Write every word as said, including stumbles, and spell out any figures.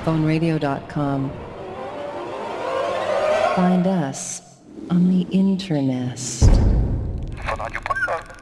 phone radio dot com. Find us on the internest. Van Radio Panda.